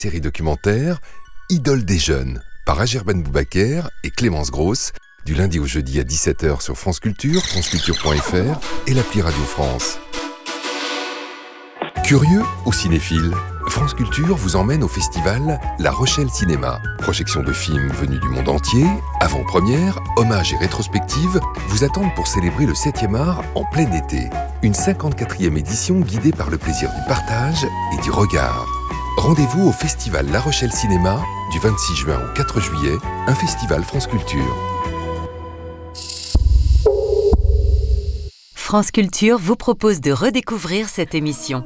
Série documentaire Idole des jeunes par Agerben Boubaker et Clémence Grosse, du lundi au jeudi à 17h sur France Culture, franceculture.fr et l'appli Radio France. Curieux ou cinéphile, France Culture vous emmène au festival La Rochelle Cinéma. Projection de films venus du monde entier, avant-première, hommages et rétrospectives vous attendent pour célébrer le 7e art en plein été. Une 54e édition guidée par le plaisir du partage et du regard. Rendez-vous au festival La Rochelle Cinéma du 26 juin au 4 juillet, un festival France Culture. France Culture vous propose de redécouvrir cette émission.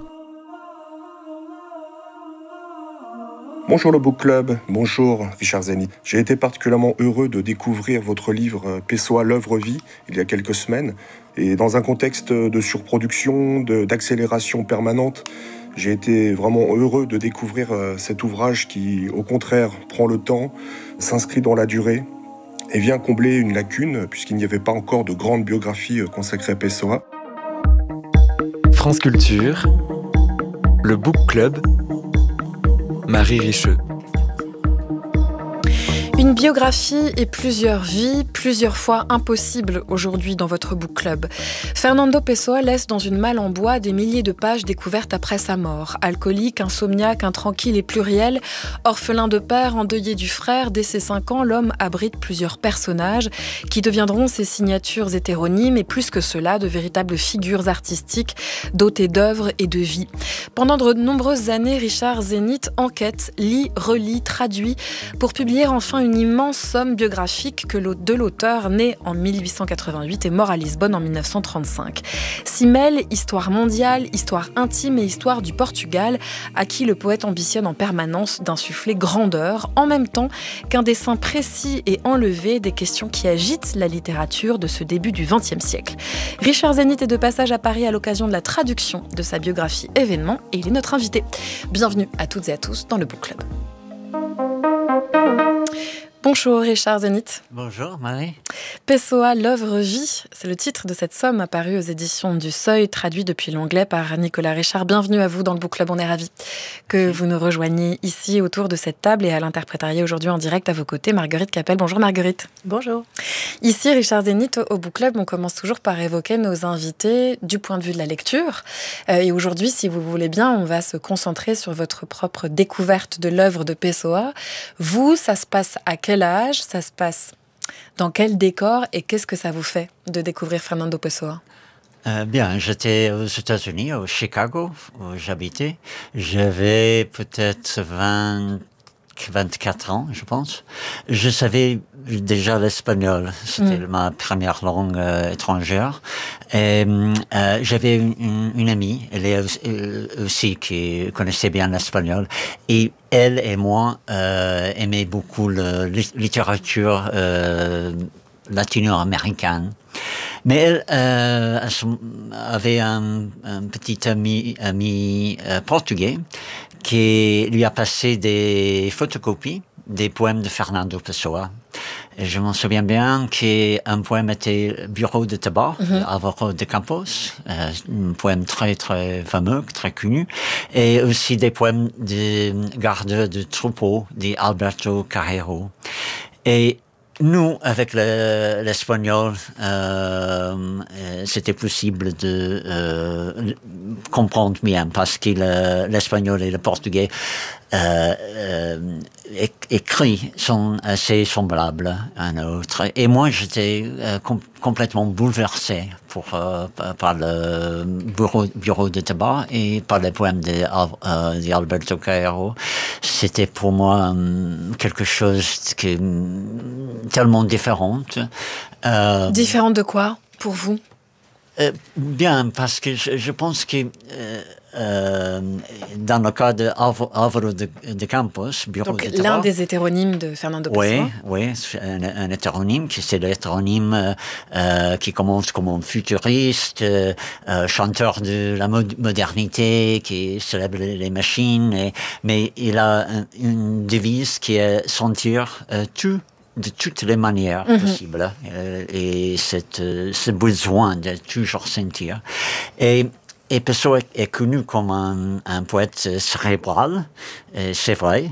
Bonjour le Book Club, bonjour Richard Zenit. J'ai été particulièrement heureux de découvrir votre livre Pessoa, l'œuvre-vie, il y a quelques semaines. Et dans un contexte de surproduction, d'accélération permanente, j'ai été vraiment heureux de découvrir cet ouvrage qui, au contraire, prend le temps, s'inscrit dans la durée et vient combler une lacune, puisqu'il n'y avait pas encore de grande biographie consacrée à Pessoa. France Culture, le Book Club, Marie Richeux. Une biographie et plusieurs vies, plusieurs fois impossibles aujourd'hui dans votre book club. Fernando Pessoa laisse dans une malle en bois des milliers de pages découvertes après sa mort. Alcoolique, insomniaque, intranquille et pluriel, orphelin de père, endeuillé du frère, dès ses 5 ans, l'homme abrite plusieurs personnages qui deviendront ses signatures hétéronymes et plus que cela, de véritables figures artistiques, dotées d'œuvres et de vie. Pendant de nombreuses années, Richard Zenit enquête, lit, relit, traduit pour publier enfin une immense somme biographique de l'auteur né en 1888 et mort à Lisbonne en 1935. S'y mêlent histoire mondiale, histoire intime et histoire du Portugal, à qui le poète ambitionne en permanence d'insuffler grandeur, en même temps qu'un dessin précis et enlevé des questions qui agitent la littérature de ce début du XXe siècle. Richard Zenit est de passage à Paris à l'occasion de la traduction de sa biographie Événement et il est notre invité. Bienvenue à toutes et à tous dans le Book Club. Bonjour Richard Zenit. Bonjour Marie. Pessoa, l'œuvre-vie, c'est le titre de cette somme apparue aux éditions du Seuil, traduit depuis l'anglais par Nicolas Richard. Bienvenue à vous dans le Book Club, on est ravis que vous nous rejoigniez ici autour de cette table et à l'interprétariat aujourd'hui en direct à vos côtés, Marguerite Capel. Bonjour Marguerite. Bonjour. Ici, Richard Zenit, au Book Club, on commence toujours par évoquer nos invités du point de vue de la lecture. Et aujourd'hui, si vous voulez bien, on va se concentrer sur votre propre découverte de l'œuvre de Pessoa. Vous, ça se passe à quel âge? Ça se passe dans quel décor? Et qu'est-ce que ça vous fait de découvrir Fernando Pessoa? Bien, j'étais aux États-Unis, au Chicago, où j'habitais. J'avais peut-être 24 ans, je pense. Je savais déjà l'espagnol. C'était ma première langue étrangère. Et j'avais une amie, elle est aussi qui connaissait bien l'espagnol. Et elle et moi aimaient beaucoup la littérature latino-américaine. Mais elle avait un petit ami portugais qui lui a passé des photocopies des poèmes de Fernando Pessoa. Et je m'en souviens bien qu'un poème était Bureau de tabac d'Álvaro de Campos, un poème très très fameux, très connu, et aussi des poèmes de garde de troupeau d'Alberto Carrero. Et nous, avec l'espagnol, c'était possible de comprendre bien parce que l'espagnol et le portugais écrits sont assez semblables à un autre. Et moi, j'étais complètement bouleversé par le bureau de tabac et par les poèmes d'Alberto Carrero. C'était pour moi quelque chose qui tellement différente. Différente de quoi, pour vous? Bien, parce que je pense que dans le cas d'Álvaro de Campos, Bureau donc, de tabac, l'un des hétéronymes de Fernando Pessoa. Oui, un hétéronyme, c'est l'hétéronyme qui commence comme un futuriste, chanteur de la modernité, qui célèbre les machines, mais il a une devise qui est sentir tout de toutes les manières possibles, et ce besoin de toujours sentir. Et Pessoa est connu comme un poète cérébral, c'est vrai,